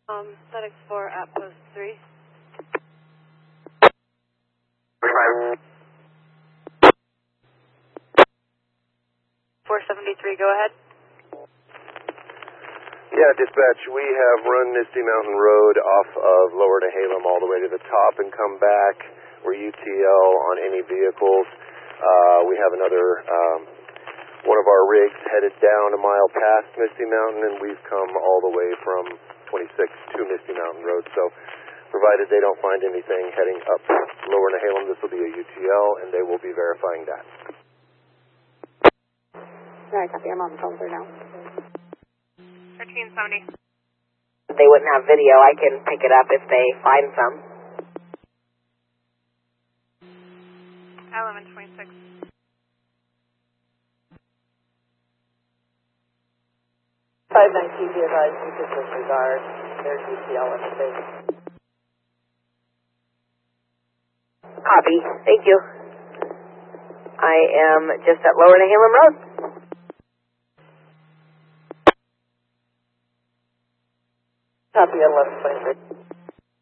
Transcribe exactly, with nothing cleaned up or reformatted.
Um, FedEx four at post three. four seventy-three, go ahead. Yeah, dispatch, we have run Misty Mountain Road off of Lower Nehalem all the way to the top and come back. We're U T L on any vehicles. Uh, we have another, um, one of our rigs headed down a mile past Misty Mountain, and we've come all the way from twenty-six to Misty Mountain Road. So, provided they don't find anything heading up Lower Nehalem, this will be a U T L, and they will be verifying that. All right, copy. I'm on the phone for now. thirteen seventy. They wouldn't have video. I can pick it up if they find some. eleven twenty-six. five nineteen, be advised, you could disregard their U T L in the state. Copy. Thank you. I am just at Lower Nehalem Road. Copy, eleven twenty-six.